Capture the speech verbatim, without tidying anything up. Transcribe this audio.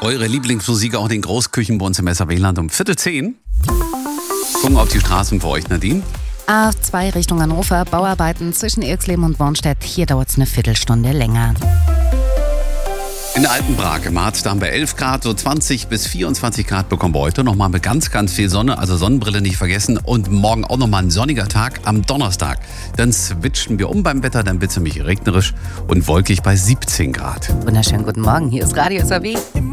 Eure Lieblingsmusik auch in den Großküchen bei uns im S R W-Land um Viertel zehn. Gucken auf die Straßen für euch, Nadine. A zwei Richtung Hannover, Bauarbeiten zwischen Irxleben und Bornstedt. Hier dauert es eine Viertelstunde länger. In Altenbrak im Harz, da haben wir elf Grad, so zwanzig bis vierundzwanzig Grad bekommen wir heute. Nochmal mit ganz, ganz viel Sonne, also Sonnenbrille nicht vergessen. Und morgen auch nochmal ein sonniger Tag am Donnerstag. Dann switchen wir um beim Wetter, dann wird es nämlich regnerisch und wolkig bei siebzehn Grad. Wunderschönen guten Morgen, hier ist Radio S R W.